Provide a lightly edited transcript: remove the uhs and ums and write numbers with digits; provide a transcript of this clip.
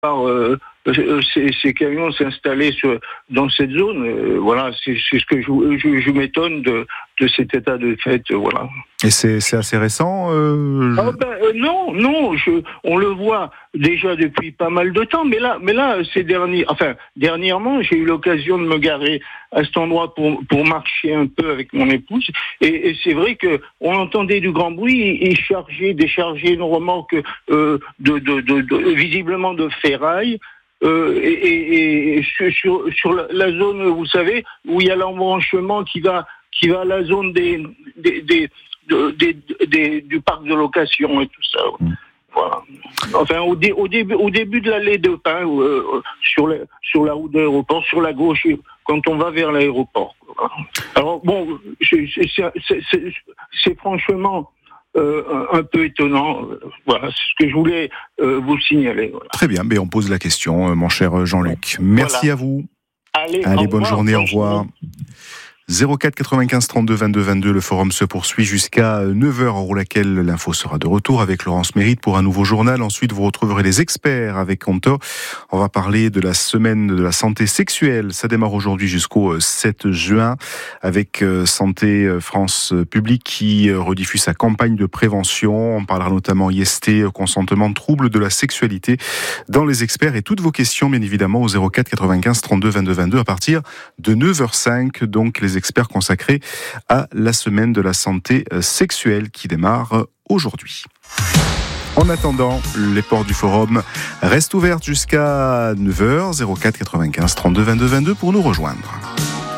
ces camions s'installer dans cette zone. Voilà, c'est ce que je m'étonne de cet état de fait. Voilà. Et c'est assez récent Non, on le voit déjà depuis pas mal de temps, mais là, dernièrement, j'ai eu l'occasion de me garer à cet endroit pour marcher un peu avec mon épouse, et c'est vrai que on entendait du grand bruit et déchargeaient une remorque visiblement de ferraille. Et sur la zone, vous savez, où il y a l'embranchement qui va à la zone du parc de location et tout ça. Voilà. Enfin, au début de l'allée de Pin, sur la route de l'aéroport, sur la gauche, quand on va vers l'aéroport. Alors bon, c'est franchement un peu étonnant. Voilà, c'est ce que je voulais vous signaler. Voilà. Très bien, mais on pose la question, mon cher Jean-Luc. Merci à vous. Allez, bonne journée, au revoir. 04 95 32 22 22, le forum se poursuit jusqu'à 9h, où laquelle l'info sera de retour avec Laurence Mérite pour un nouveau journal. Ensuite, vous retrouverez les experts avec Conto. On va parler de la semaine de la santé sexuelle. Ça démarre aujourd'hui jusqu'au 7 juin avec Santé France Publique qui rediffuse sa campagne de prévention. On parlera notamment IST, consentement, troubles de la sexualité dans les experts, et toutes vos questions, bien évidemment, au 04 95 32 22 22 à partir de 9h05. Donc, les experts consacrés à la semaine de la santé sexuelle qui démarre aujourd'hui. En attendant, les portes du forum restent ouvertes jusqu'à 9h, 04 95 32 22 22 pour nous rejoindre.